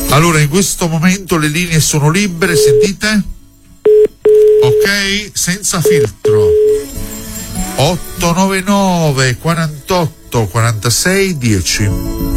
Allora, in questo momento le linee sono libere, sentite? Ok, senza filtro. 899 48 46 10.